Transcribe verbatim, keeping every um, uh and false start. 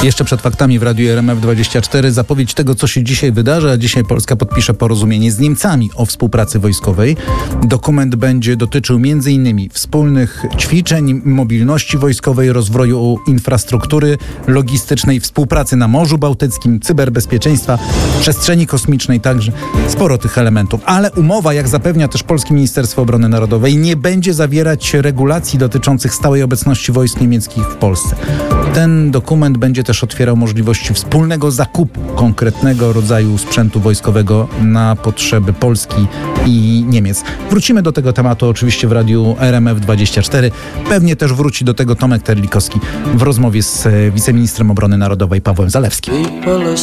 Jeszcze przed faktami w Radiu R M F dwadzieścia cztery zapowiedź tego, co się dzisiaj wydarzy, a dzisiaj Polska podpisze porozumienie z Niemcami o współpracy wojskowej. Dokument będzie dotyczył między innymi wspólnych ćwiczeń, mobilności wojskowej, rozwoju infrastruktury logistycznej, współpracy na Morzu Bałtyckim, cyberbezpieczeństwa, przestrzeni kosmicznej, także sporo tych elementów. Ale umowa, jak zapewnia też Polskie Ministerstwo Obrony Narodowej, nie będzie zawierać regulacji dotyczących stałej obecności wojsk niemieckich w Polsce. Ten dokument będzie też otwierał możliwości wspólnego zakupu konkretnego rodzaju sprzętu wojskowego na potrzeby Polski i Niemiec. Wrócimy do tego tematu oczywiście w Radiu R M F dwadzieścia cztery. Pewnie też wróci do tego Tomek Terlikowski w rozmowie z wiceministrem obrony narodowej Pawłem Zalewskim.